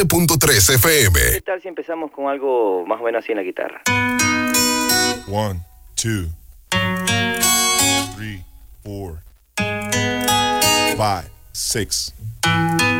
.3 FM. ¿Qué tal si empezamos con algo más o menos así en la guitarra? 1, 2, 3, 4, 5, 6.